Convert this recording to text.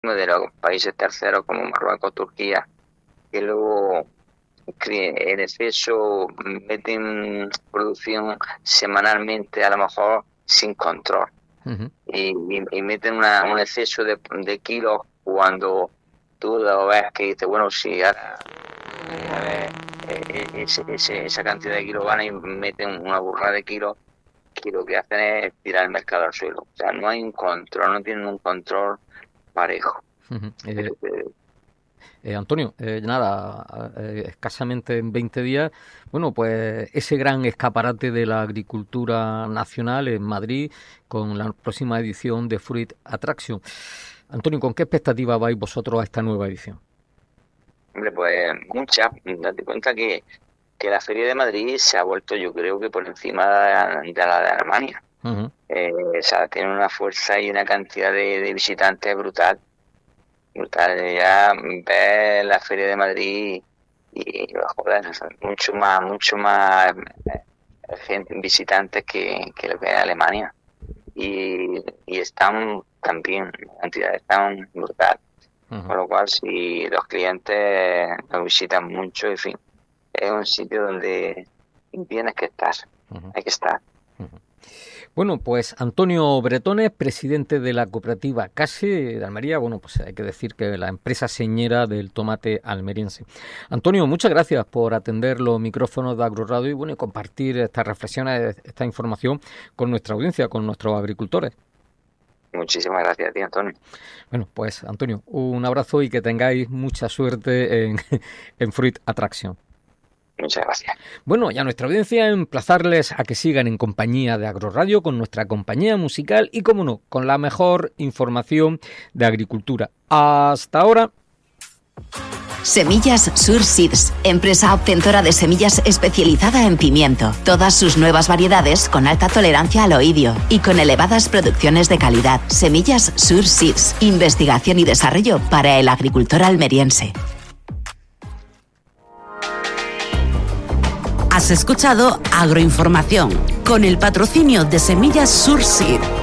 de los países terceros como Marruecos, Turquía, que luego en exceso meten producción semanalmente, a lo mejor sin control, y meten un exceso de kilos cuando tú lo ves que dices, bueno, si ahora esa cantidad de kilos van y meten una burrada de kilos, que lo que hacen es tirar el mercado al suelo. O sea, no hay un control, no tienen un control parejo. Antonio, escasamente en 20 días, bueno, pues ese gran escaparate de la agricultura nacional en Madrid con la próxima edición de Fruit Attraction. Antonio, ¿con qué expectativa vais vosotros a esta nueva edición? Hombre, pues muchas. Date cuenta que la Feria de Madrid se ha vuelto, yo creo que por encima de la de Alemania. O sea, tiene una fuerza y una cantidad de visitantes brutal. Ya ves la Feria de Madrid y joder, mucho más gente, visitantes que lo que es Alemania. Y están también, cantidades tan brutal. Con lo cual, si los clientes nos visitan mucho, en fin, es un sitio donde tienes que estar, hay que estar. Bueno, pues Antonio Bretones, presidente de la cooperativa Case de Almería. Bueno, pues hay que decir que la empresa señera del tomate almeriense. Antonio, muchas gracias por atender los micrófonos de Agroradio y bueno, y compartir estas reflexiones, esta información con nuestra audiencia, con nuestros agricultores. Muchísimas gracias a ti, Antonio. Bueno, pues Antonio, un abrazo y que tengáis mucha suerte en Fruit Attraction. Muchas gracias. Bueno, y a nuestra audiencia emplazarles a que sigan en compañía de Agroradio con nuestra compañía musical y, como no, con la mejor información de agricultura. Hasta ahora. Semillas Sur Seeds, empresa obtentora de semillas especializada en pimiento. Todas sus nuevas variedades con alta tolerancia al oidio y con elevadas producciones de calidad. Semillas Sur Seeds, investigación y desarrollo para el agricultor almeriense. Has escuchado Agroinformación con el patrocinio de Semillas Sur Seed.